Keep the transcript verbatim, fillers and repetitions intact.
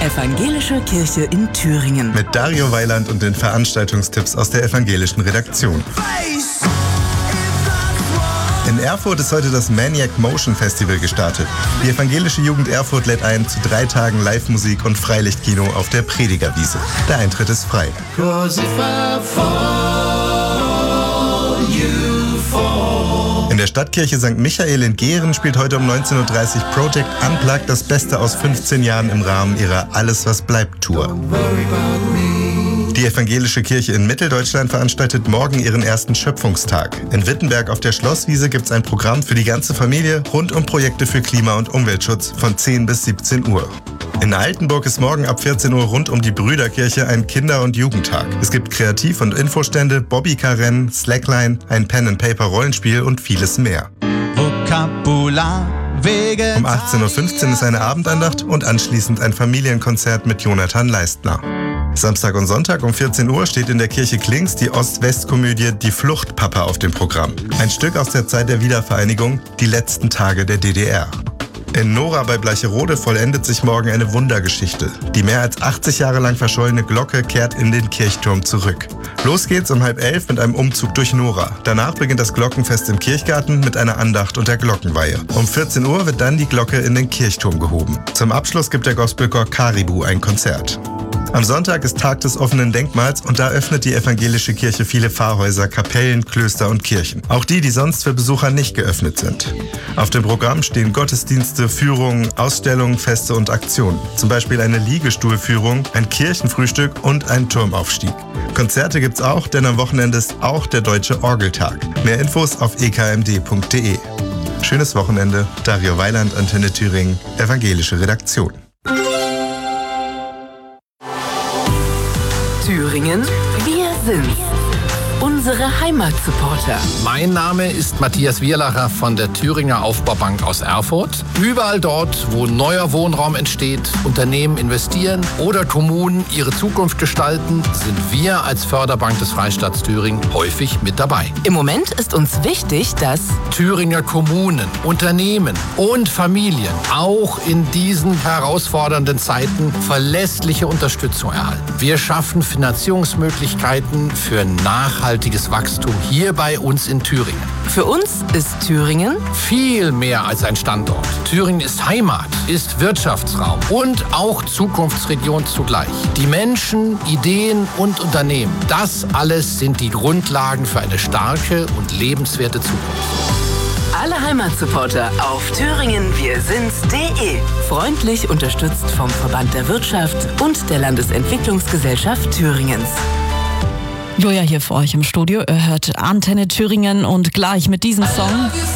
Evangelische Kirche in Thüringen. Mit Dario Weiland und den Veranstaltungstipps aus der evangelischen Redaktion. In Erfurt ist heute das Maniac Motion Festival gestartet. Die evangelische Jugend Erfurt lädt ein zu drei Tagen Live-Musik und Freilichtkino auf der Predigerwiese. Der Eintritt ist frei. In der Stadtkirche Sankt Michael in Gehren spielt heute um neunzehn Uhr dreißig Project Unplugged das Beste aus fünfzehn Jahren im Rahmen ihrer Alles was bleibt Tour. Die evangelische Kirche in Mitteldeutschland veranstaltet morgen ihren ersten Schöpfungstag. In Wittenberg auf der Schlosswiese gibt es ein Programm für die ganze Familie rund um Projekte für Klima- und Umweltschutz von zehn bis siebzehn Uhr. In Altenburg ist morgen ab vierzehn Uhr rund um die Brüderkirche ein Kinder- und Jugendtag. Es gibt Kreativ- und Infostände, Bobbycar-Rennen, Slackline, ein Pen-and-Paper-Rollenspiel und vieles mehr. Vokabular. Um achtzehn Uhr fünfzehn ist eine Abendandacht und anschließend ein Familienkonzert mit Jonathan Leistner. Samstag und Sonntag um vierzehn Uhr steht in der Kirche Klings die Ost-West-Komödie Die Fluchtpapa auf dem Programm. Ein Stück aus der Zeit der Wiedervereinigung, die letzten Tage der D D R. In Nora bei Bleicherode vollendet sich morgen eine Wundergeschichte. Die mehr als achtzig Jahre lang verschollene Glocke kehrt in den Kirchturm zurück. Los geht's um halb elf mit einem Umzug durch Nora. Danach beginnt das Glockenfest im Kirchgarten mit einer Andacht und der Glockenweihe. Um vierzehn Uhr wird dann die Glocke in den Kirchturm gehoben. Zum Abschluss gibt der Gospelchor Caribou ein Konzert. Am Sonntag ist Tag des offenen Denkmals und da öffnet die evangelische Kirche viele Pfarrhäuser, Kapellen, Klöster und Kirchen. Auch die, die sonst für Besucher nicht geöffnet sind. Auf dem Programm stehen Gottesdienste, Führungen, Ausstellungen, Feste und Aktionen. Zum Beispiel eine Liegestuhlführung, ein Kirchenfrühstück und ein Turmaufstieg. Konzerte gibt's auch, denn am Wochenende ist auch der Deutsche Orgeltag. Mehr Infos auf e k m d punkt d e. Schönes Wochenende. Dario Weiland, Antenne Thüringen, evangelische Redaktion. Thüringen, wir sind's. Unsere Heimatsupporter. Mein Name ist Matthias Wierlacher von der Thüringer Aufbaubank aus Erfurt. Überall dort, wo neuer Wohnraum entsteht, Unternehmen investieren oder Kommunen ihre Zukunft gestalten, sind wir als Förderbank des Freistaats Thüringen häufig mit dabei. Im Moment ist uns wichtig, dass Thüringer Kommunen, Unternehmen und Familien auch in diesen herausfordernden Zeiten verlässliche Unterstützung erhalten. Wir schaffen Finanzierungsmöglichkeiten für nachhaltige Nachhaltiges Wachstum hier bei uns in Thüringen. Für uns ist Thüringen viel mehr als ein Standort. Thüringen ist Heimat, ist Wirtschaftsraum und auch Zukunftsregion zugleich. Die Menschen, Ideen und Unternehmen, das alles sind die Grundlagen für eine starke und lebenswerte Zukunft. Alle Heimatsupporter auf thüringen wir sind's punkt de. Freundlich unterstützt vom Verband der Wirtschaft und der Landesentwicklungsgesellschaft Thüringens. Joja hier für euch im Studio. Ihr hört Antenne Thüringen und gleich mit diesem Song